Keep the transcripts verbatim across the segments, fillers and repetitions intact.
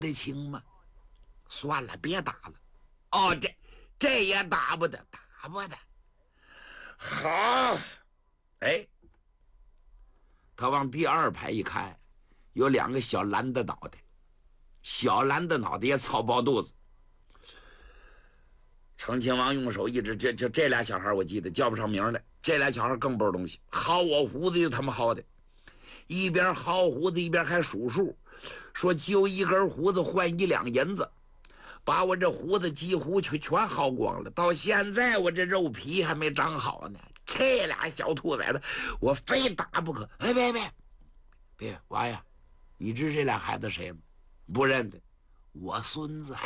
得轻吗？算了，别打了。哦，这这也打不得，打不得。好，哎，他往第二排一看，有两个小蓝的脑袋，小蓝的脑袋也草包肚子。成亲王用手一指，这这这俩小孩我记得叫不上名来，这俩小孩更不是东西，薅我胡子就他妈薅的，一边薅胡子一边还数数，说就一根胡子换一两银子，把我这胡子几乎全全薅光了，到现在我这肉皮还没长好呢。这俩小兔崽子，我非打不可！哎，别别别，娃呀，你知这俩孩子谁吗？不认得，我孙子。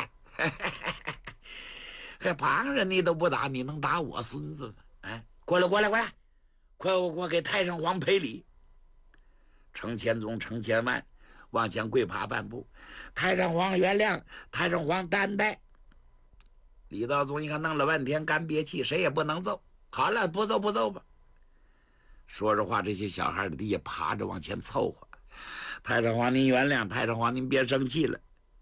还旁人你都不打，你能打我孙子吗？哎，过来过来过来，快我我给太上皇赔礼。程千宗程千万往前跪爬半步，太上皇原谅，太上皇担待。李道宗一看弄了半天干憋气，谁也不能揍。好了，不揍不揍吧。说着话，这些小孩的也爬着往前凑合。太上皇您原谅，太上皇您别生气了。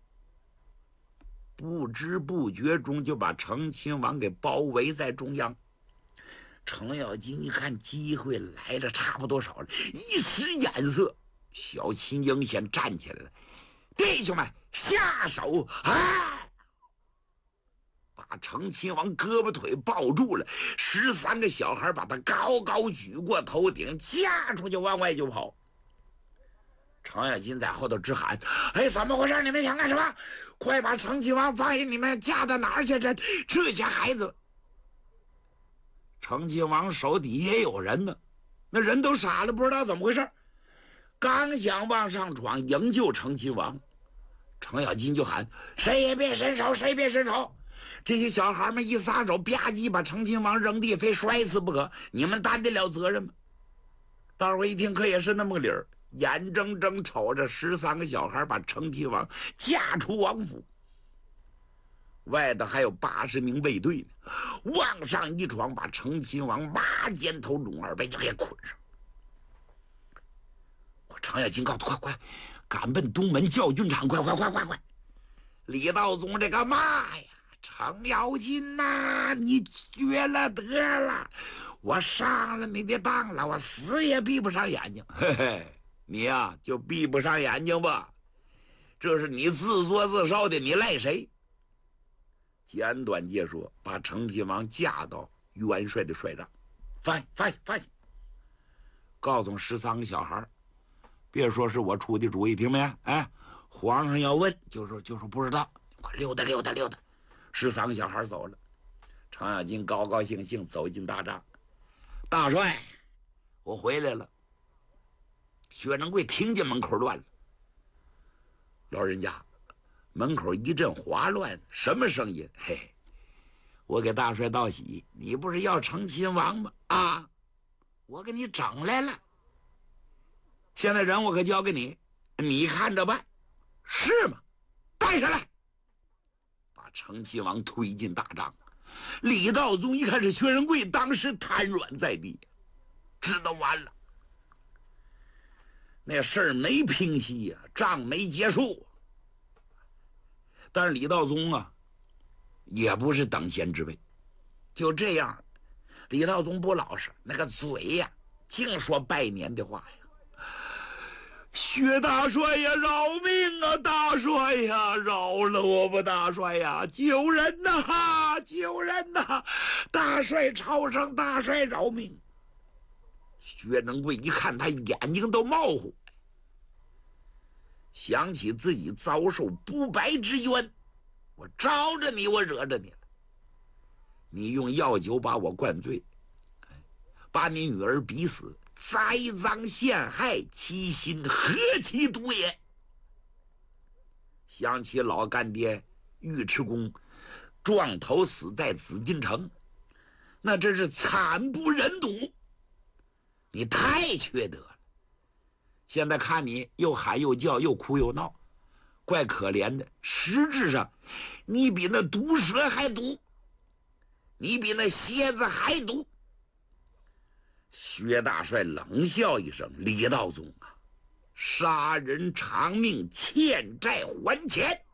不知不觉中就把成亲王给包围在中央。程咬金一看机会来了，差不多少了，一使眼色，小秦英先站起来了，弟兄们下手！啊！把成亲王胳膊腿抱住了，十三个小孩把他高高举过头顶，架出去往外就跑。程咬金在后头直喊：“哎，怎么回事？你们想干什么？快把成亲王放下！你们架到哪儿去？这这些孩子！”成亲王手底也有人呢，那人都傻了，不知道怎么回事，刚想往上闯营救成亲王，程咬金就喊：“谁也别伸手，谁别伸手！”这些小孩们一撒手，吧唧把成亲王扔地，非摔死不可。你们担得了责任吗？大伙一听，可也是那么个理儿，眼睁睁瞅着十三个小孩把成亲王架出王府，外头还有八十名卫队呢，往上一闯，把成亲王马肩头龙二背就给捆上。我程咬金告诉快快赶奔东门教军场，快快快快快！李道宗这个妈呀！程咬金呐、啊，你绝了得了！我上了你的当了，我死也闭不上眼睛。嘿嘿，你呀、啊、就闭不上眼睛吧，这是你自作自受的，你赖谁？简短截说，把成亲王架到元帅的帅帐，放下放下放下，告诉十三个小孩，别说是我出的主意，听没？哎，皇上要问，就说就说不知道，快溜达溜达溜达。十三个小孩走了，程咬金高高兴兴走进大帐。大帅，我回来了。薛仁贵听见门口乱了，老人家，门口一阵哗乱，什么声音？嘿，我给大帅道喜，你不是要成亲王吗？啊，我给你整来了。现在人我可交给你，你看着办，是吗？带上来。把成亲王推进大帐，李道宗一看是薛仁贵，当时瘫软在地，知道完了，那事儿没平息呀、啊，仗没结束。但是李道宗啊，也不是等闲之辈，就这样，李道宗不老实，那个嘴呀、啊，净说拜年的话呀。薛大帅呀，饶命啊！大帅呀，饶了我吧！大帅呀，救人呐！救人呐！大帅超生，大帅饶命！薛仁贵一看，他眼睛都冒火，想起自己遭受不白之冤，我招着你，我惹着你了，你用药酒把我灌醉，把你女儿逼死，栽赃陷害，其心何其毒也！想起老干爹尉迟恭撞头死在紫禁城，那真是惨不忍睹，你太缺德了。现在看你又喊又叫，又哭又闹，怪可怜的。实质上你比那毒蛇还毒，你比那蝎子还毒。薛大帅冷笑一声：“李道宗啊， 杀人偿命，欠债还钱。